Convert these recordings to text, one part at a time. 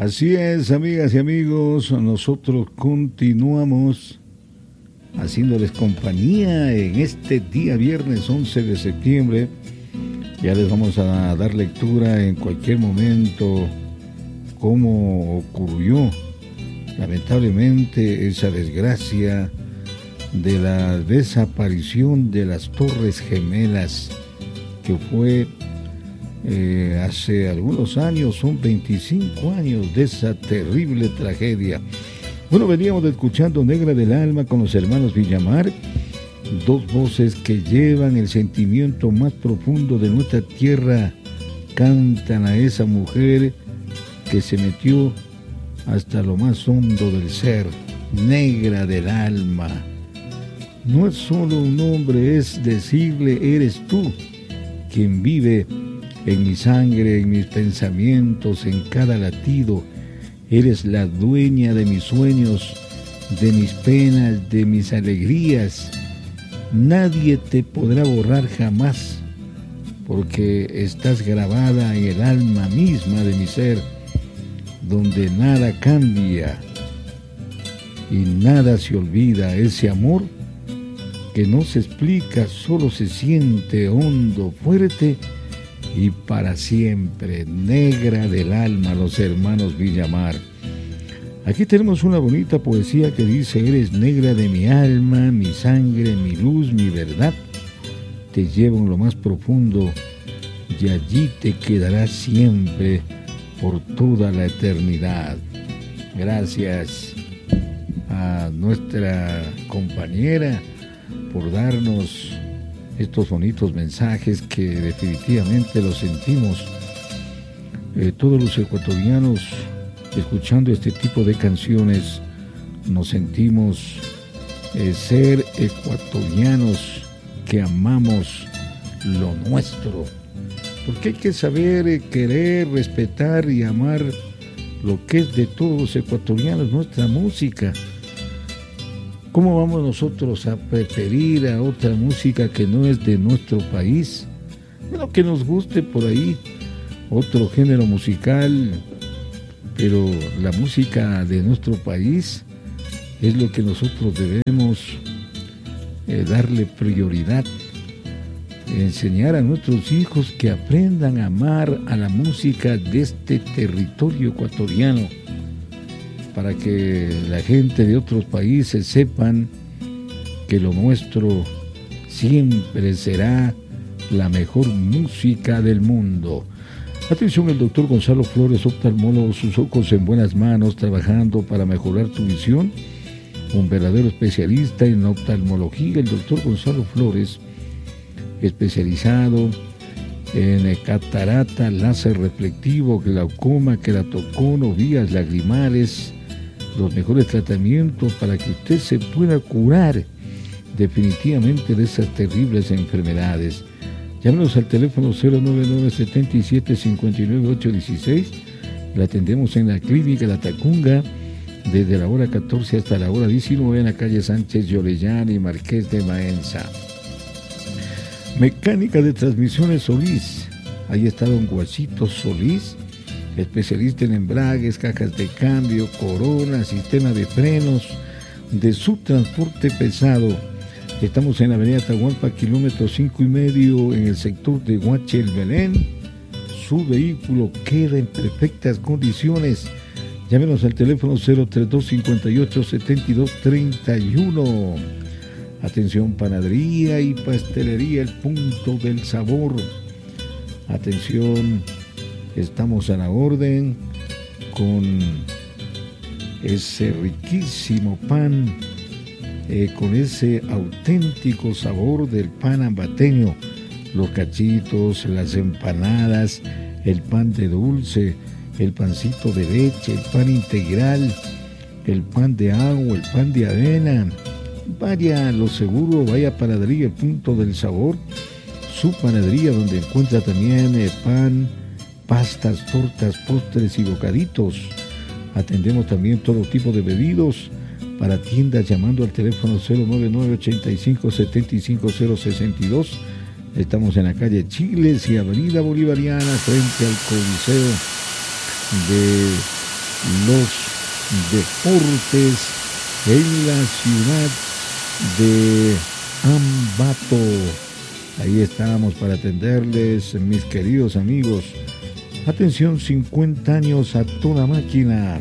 Así es, amigas y amigos, nosotros continuamos haciéndoles compañía en este día viernes 11 de septiembre. Ya les vamos a dar lectura en cualquier momento cómo ocurrió lamentablemente esa desgracia de la desaparición de las Torres Gemelas, que fue hace algunos años, son 25 años de esa terrible tragedia. Bueno, veníamos escuchando Negra del Alma con los hermanos Villamar, dos voces que llevan el sentimiento más profundo de nuestra tierra, cantan a esa mujer que se metió hasta lo más hondo del ser, Negra del Alma. No es solo un nombre, es decirle, eres tú quien vive en mi sangre, en mis pensamientos, en cada latido. Eres la dueña de mis sueños, de mis penas, de mis alegrías. Nadie te podrá borrar jamás, porque estás grabada en el alma misma de mi ser, donde nada cambia y nada se olvida. Ese amor que no se explica, solo se siente hondo, fuerte y para siempre. Negra del Alma, los hermanos Villamar. Aquí tenemos una bonita poesía que dice: eres negra de mi alma, mi sangre, mi luz, mi verdad. Te llevo en lo más profundo y allí te quedarás siempre por toda la eternidad. Gracias a nuestra compañera por darnos estos bonitos mensajes que definitivamente los sentimos. Todos los ecuatorianos, escuchando este tipo de canciones, nos sentimos ser ecuatorianos que amamos lo nuestro. Porque hay que saber querer, respetar y amar lo que es de todos los ecuatorianos, nuestra música. ¿Cómo vamos nosotros a preferir a otra música que no es de nuestro país? Bueno, que nos guste por ahí otro género musical, pero la música de nuestro país es lo que nosotros debemos darle prioridad. Enseñar a nuestros hijos que aprendan a amar a la música de este territorio ecuatoriano, para que la gente de otros países sepan que lo nuestro siempre será la mejor música del mundo. Atención, el doctor Gonzalo Flores, oftalmólogo, sus ojos en buenas manos, trabajando para mejorar tu visión. Un verdadero especialista en oftalmología, el doctor Gonzalo Flores, especializado en catarata, láser reflectivo, glaucoma, queratocono, vías lagrimales, los mejores tratamientos para que usted se pueda curar definitivamente de esas terribles enfermedades. Llámenos al teléfono 099-77-59-816. La atendemos en la clínica La Tacunga desde la hora 14 hasta la hora 19 en la calle Sánchez de Orellana y Marqués de Maenza. Mecánica de transmisiones Solís. Ahí está don Guasito Solís, especialista en embragues, cajas de cambio, corona, sistema de frenos de su transporte pesado. Estamos en la avenida Atahualpa, kilómetro 5,5, en el sector de Guache, el Belén. Su vehículo queda en perfectas condiciones. Llámenos al teléfono 032-58-7231. Atención, panadería y pastelería, el punto del sabor. Atención, estamos a la orden con ese riquísimo pan, con ese auténtico sabor del pan ambateño, los cachitos, las empanadas, el pan de dulce, el pancito de leche, el pan integral, el pan de agua, el pan de avena. Vaya, lo seguro, vaya a Panadería El Punto del Sabor, su panadería donde encuentra también pan, pastas, tortas, postres y bocaditos. Atendemos también todo tipo de pedidos para tiendas llamando al teléfono 099-85-75062. Estamos en la calle Chiles y Avenida Bolivariana frente al Coliseo de los deportes en la ciudad de Ambato. Ahí estamos para atenderles, mis queridos amigos. Atención, 50 años a toda máquina.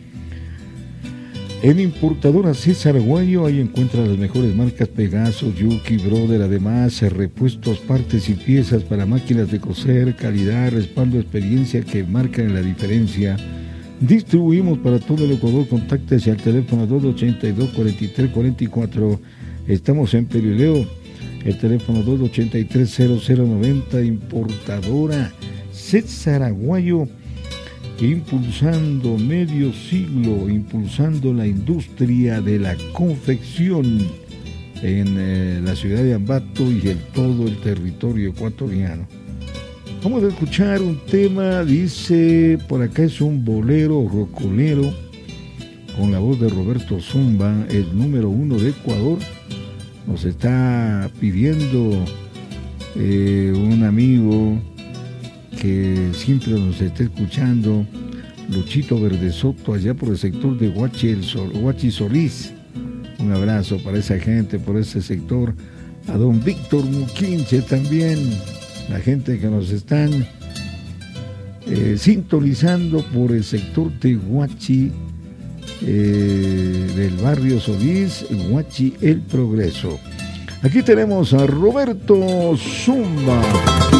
En Importadora César Aguayo, ahí encuentra las mejores marcas Pegaso, Yuki, Brother, además repuestos, partes y piezas para máquinas de coser, calidad, respaldo, experiencia que marcan la diferencia. Distribuimos para todo el Ecuador. Contáctese al teléfono 282-4344. Estamos en Perileo, el teléfono 283-0090. Importadora César Aguayo, impulsando medio siglo, impulsando la industria de la confección en la ciudad de Ambato y en todo el territorio ecuatoriano. Vamos a escuchar un tema, dice, por acá es un bolero rocolero con la voz de Roberto Zumba, el número 1 de Ecuador. Nos está pidiendo un amigo que siempre nos está escuchando, Luchito Verdesoto, allá por el sector de Huachi Solís. Un abrazo para esa gente, por ese sector. A don Víctor Muquinche también, la gente que nos están sintonizando por el sector de Huachi, del barrio Solís, Huachi El Progreso. Aquí tenemos a Roberto Zumba.